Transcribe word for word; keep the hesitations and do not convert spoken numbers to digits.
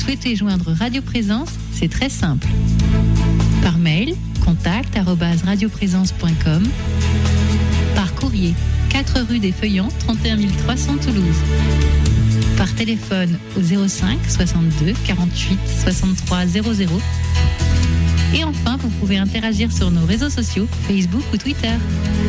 souhaitez joindre Radio Présence, c'est très simple. Par mail, contact arobase radioprésence point com. Par courrier, quatre rue des Feuillants, trente et un mille trois cents Toulouse. Par téléphone au zéro cinq soixante-deux quarante-huit soixante-trois zéro zéro. Et enfin, vous pouvez interagir sur nos réseaux sociaux, Facebook ou Twitter.